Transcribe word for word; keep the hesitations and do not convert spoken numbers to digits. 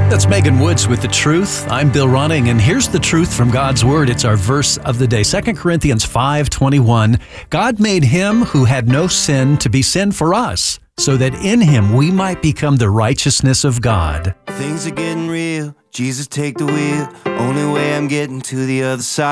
That's Megan Woods with The Truth. I'm Bill Ronning, and here's the truth from God's Word. It's our verse of the day, Second Corinthians five twenty-one. God made him who had no sin to be sin for us, so that in him we might become the righteousness of God. Things are getting real. Jesus, take the wheel. Only way I'm getting to the other side.